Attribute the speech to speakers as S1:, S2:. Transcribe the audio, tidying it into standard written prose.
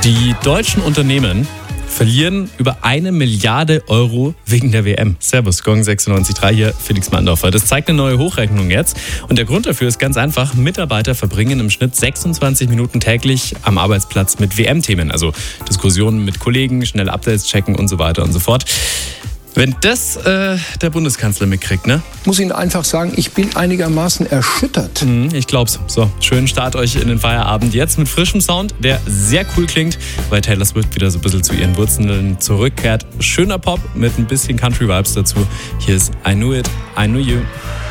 S1: Die deutschen Unternehmen verlieren über 1 Milliarde Euro wegen der WM. Servus, Gong 96.3 hier, Felix Mandorfer. Das zeigt eine neue Hochrechnung jetzt. Und der Grund dafür ist ganz einfach. Mitarbeiter verbringen im Schnitt 26 Minuten täglich am Arbeitsplatz mit WM-Themen. Also Diskussionen mit Kollegen, schnell Updates checken und so weiter und so fort. Wenn das der Bundeskanzler mitkriegt, ne?
S2: Muss Ihnen einfach sagen, ich bin einigermaßen erschüttert.
S1: Ich glaub's. So, schönen Start euch in den Feierabend. Jetzt mit frischem Sound, der sehr cool klingt, weil Taylor Swift wieder so ein bisschen zu ihren Wurzeln zurückkehrt. Schöner Pop mit ein bisschen Country-Vibes dazu. Hier ist I Knew It, I Knew You.